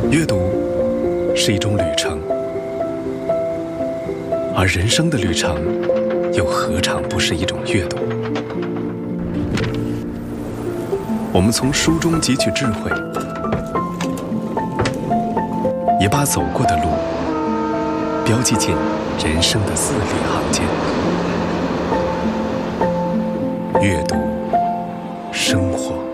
阅读是一种旅程，而人生的旅程又何尝不是一种阅读？我们从书中汲取智慧，也把走过的路标记进人生的字里行间。阅读，生活。